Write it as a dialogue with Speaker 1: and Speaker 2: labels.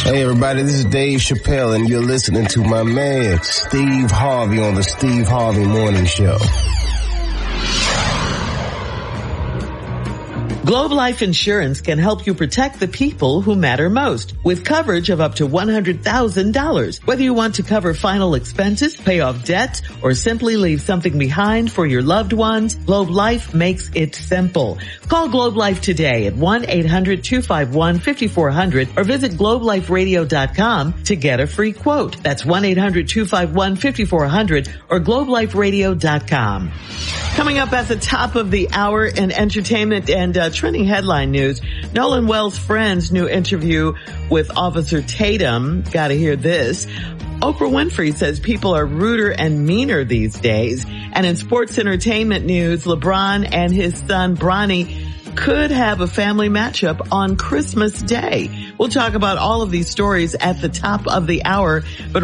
Speaker 1: Hey everybody, this is Dave Chappelle and you're listening to my man Steve Harvey on the Steve Harvey Morning Show.
Speaker 2: Globe Life Insurance can help you protect the people who matter most with coverage of up to $100,000. Whether you want to cover final expenses, pay off debt, or simply leave something behind for your loved ones, Globe Life makes it simple. Call Globe Life today at 1-800-251-5400 or visit globeliferadio.com to get a free quote. That's 1-800-251-5400 or globeliferadio.com. Coming up at the top of the hour in entertainment and trending headline news, Nolan Wells' friend's new interview with Officer Tatum. Gotta hear this. Oprah Winfrey says people are ruder and meaner these days. And in sports entertainment news, LeBron and his son Bronny could have a family matchup on Christmas Day. We'll talk about all of these stories at the top of the hour, but